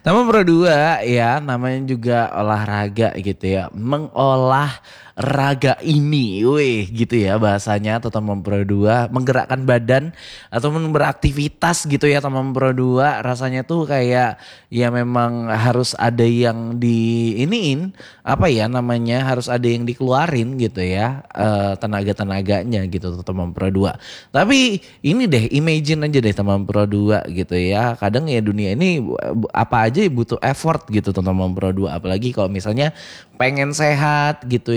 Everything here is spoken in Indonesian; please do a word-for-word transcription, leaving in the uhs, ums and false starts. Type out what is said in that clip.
Nomor Pro dua ya namanya juga olahraga gitu ya. Mengolah raga ini, weh gitu ya bahasanya atau teman Pro dua menggerakkan badan atau beraktivitas gitu ya teman Pro dua rasanya tuh kayak ya memang harus ada yang di iniin apa ya namanya harus ada yang dikeluarin gitu ya eh, tenaga-tenaganya gitu teman Pro dua. Tapi ini deh imagine aja deh teman Pro dua gitu ya. Kadang ya dunia ini bu- apa aja butuh effort gitu teman Pro dua apalagi kalau misalnya pengen sehat gitu